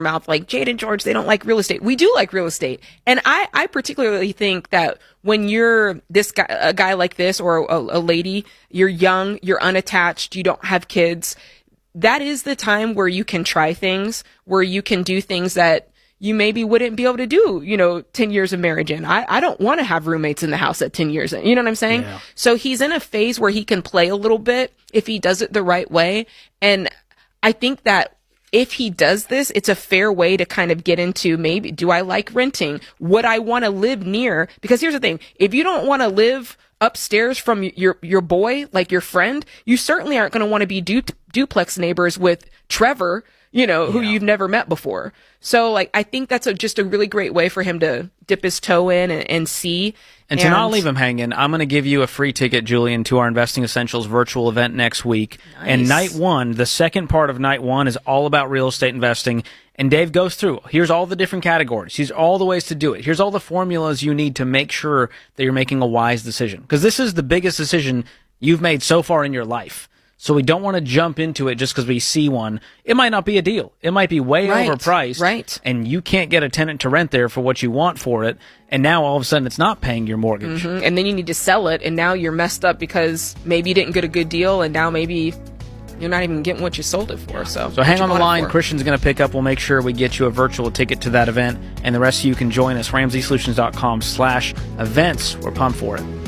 mouth like Jade and George, they don't like real estate. We do like real estate. And I particularly think that when you're a guy like this, or a lady, you're young, you're unattached, you don't have kids, that is the time where you can try things, where you can do things that you maybe wouldn't be able to do, 10 years of marriage in. I don't want to have roommates in the house at 10 years in. You know what I'm saying? Yeah. So he's in a phase where he can play a little bit if he does it the right way. And I think that if he does this, it's a fair way to kind of get into, maybe, do I like renting? Would I want to live near? Because here's the thing. If you don't want to live upstairs from your boy, like your friend, you certainly aren't going to want to be duplex neighbors with Trevor, who you've never met before. So, I think that's just a really great way for him to dip his toe in and see. And to not leave him hanging, I'm going to give you a free ticket, Julian, to our Investing Essentials virtual event next week. Nice. And night one, the second part of night one, is all about real estate investing. And Dave goes through, here's all the different categories. Here's all the ways to do it. Here's all the formulas you need to make sure that you're making a wise decision. Because this is the biggest decision you've made so far in your life. So we don't want to jump into it just because we see one. It might not be a deal. It might be way overpriced. Right. And you can't get a tenant to rent there for what you want for it. And now all of a sudden it's not paying your mortgage. Mm-hmm. And then you need to sell it. And now you're messed up because maybe you didn't get a good deal. And now maybe you're not even getting what you sold it for. So hang on the line. Christian's going to pick up. We'll make sure we get you a virtual ticket to that event. And the rest of you can join us. RamseySolutions.com/events. We're pumped for it.